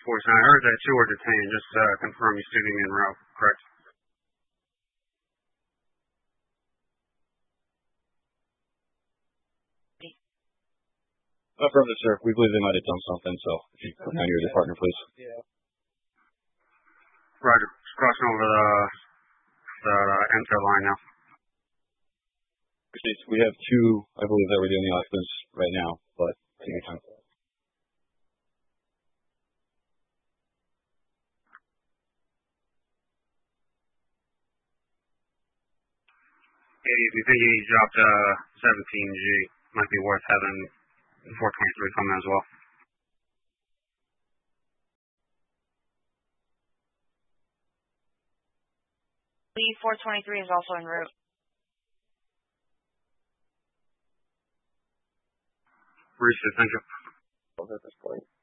Force 9. I heard that you were detained. Just confirm you're sitting en route, correct? Affirmative, sir. We believe they might have done something, so if you put down your partner, please. Roger. Just crossing over the enter line now. We have two, I believe, that we're doing the occupants right now, but take your time. If you think he dropped 17G, might be worth having 423 come in as well. Lee 423 is also en route. Reached it, thank you. At this point.